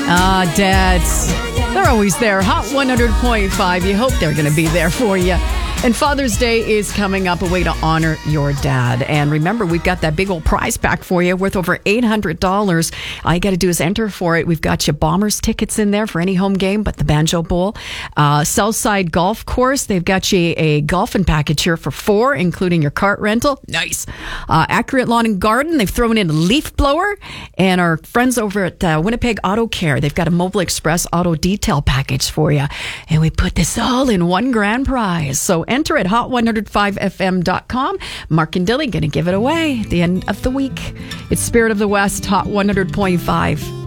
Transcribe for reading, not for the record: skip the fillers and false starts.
Dads, they're always there. Hot 100.5. You hope they're going to be there for you. And Father's Day is coming up, a way to honor your dad. And remember, we've got that big old prize pack for you worth over $800. All you got to do is enter for it. We've got you Bombers tickets in there for any home game, but the Banjo Bowl. Southside Golf Course, they've got you a golfing package here for 4, including your cart rental. Nice. Accurate Lawn and Garden, they've thrown in a leaf blower. And our friends over at Winnipeg Auto Care, they've got a Mobile Express auto detail package for you. And we put this all in one grand prize. So enter at hot105fm.com. Mark and Dilly going to give it away at the end of the week. It's Spirit of the West, Hot 100.5.